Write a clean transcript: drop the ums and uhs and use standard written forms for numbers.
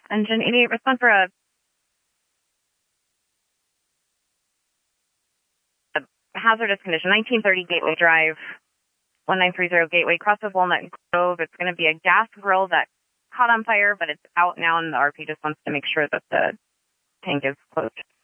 Engine 88, respond for a hazardous condition. 1930 Gateway Drive, 1930 Gateway, cross of Walnut Grove. It's going to be a gas grill that caught on fire, but it's out now, and the RP just wants to make sure that the tank is closed.